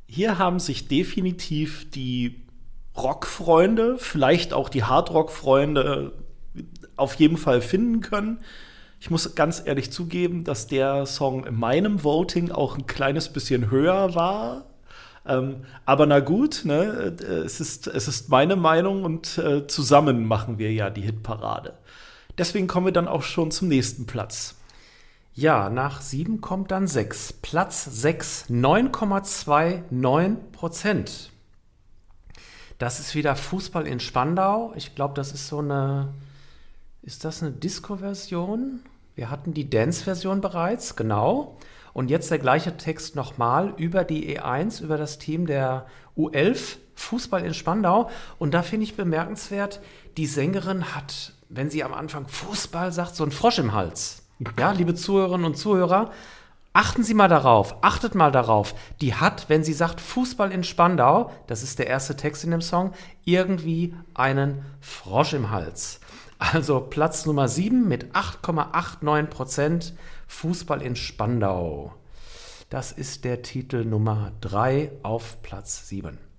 Hier haben sich definitiv die Rockfreunde, vielleicht auch die Hardrock-Freunde auf jeden Fall finden können. Ich muss ganz ehrlich zugeben, dass der Song in meinem Voting auch ein kleines bisschen höher war. Aber na gut, ne? Es ist meine Meinung und zusammen machen wir ja die Hitparade. Deswegen kommen wir dann auch schon zum nächsten Platz. Ja, nach 7 kommt dann 6. Platz 6, 9,29%. Das ist wieder Fußball in Spandau. Ich glaube, das ist ist das eine Disco-Version? Wir hatten die Dance-Version bereits, genau. Und jetzt der gleiche Text nochmal über die E1, über das Team der U11, Fußball in Spandau. Und da finde ich bemerkenswert, die Sängerin hat, wenn sie am Anfang Fußball sagt, so einen Frosch im Hals. Ja, liebe Zuhörerinnen und Zuhörer, achtet mal darauf, die hat, wenn sie sagt Fußball in Spandau, das ist der erste Text in dem Song, irgendwie einen Frosch im Hals. Also Platz Nummer 7 mit 8,89%, Fußball in Spandau. Das ist der Titel Nummer 3 auf Platz 7.